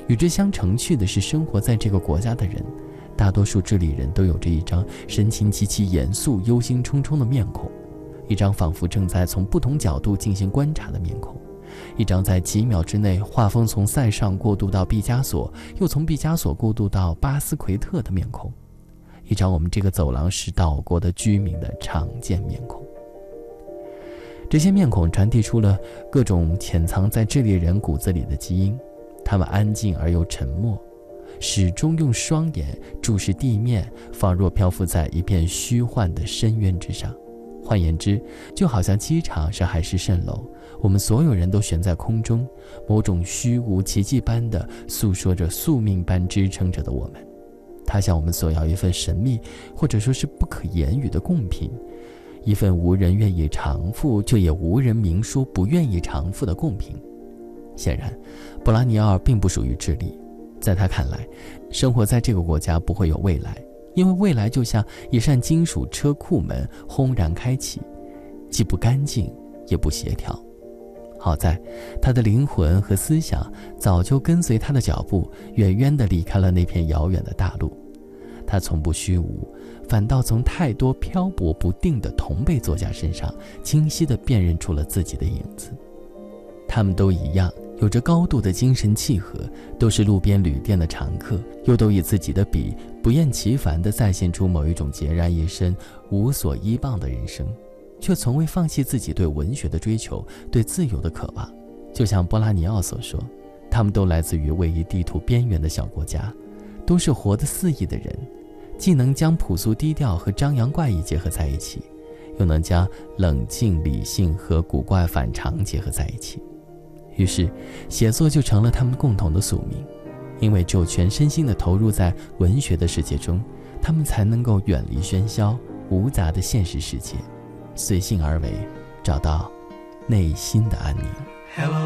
与之相成趣的是，生活在这个国家的人，大多数智利人都有着一张神情极其严肃、忧心忡忡的面孔，一张仿佛正在从不同角度进行观察的面孔，一张在几秒之内画风从塞尚过渡到毕加索，又从毕加索过渡到巴斯奎特的面孔，一张我们这个走廊是岛国的居民的常见面孔。这些面孔传递出了各种潜藏在智利人骨子里的基因，他们安静而又沉默，始终用双眼注视地面，仿若漂浮在一片虚幻的深渊之上。换言之，就好像机场是海市蜃楼，我们所有人都悬在空中，某种虚无奇迹般的诉说着宿命般支撑着的我们。它向我们索要一份神秘，或者说是不可言语的贡品，一份无人愿意偿付却也无人明说不愿意偿付的贡品。显然，布拉尼奥并不属于智利，在他看来，生活在这个国家不会有未来，因为未来就像一扇金属车库门轰然开启，既不干净也不协调。好在他的灵魂和思想早就跟随他的脚步，远远地离开了那片遥远的大陆。他从不虚无，反倒从太多漂泊不定的同辈作家身上清晰地辨认出了自己的影子。他们都一样，有着高度的精神契合，都是路边旅店的常客，又都以自己的笔不厌其烦地再现出某一种孑然一身、无所依傍的人生，却从未放弃自己对文学的追求，对自由的渴望。就像波拉尼奥所说，他们都来自于位于地图边缘的小国家，都是活得肆意的人，既能将朴素低调和张扬怪异结合在一起，又能将冷静理性和古怪反常结合在一起。于是写作就成了他们共同的宿命，因为只有全身心地投入在文学的世界中，他们才能够远离喧嚣无杂的现实世界，随性而为，找到内心的安宁。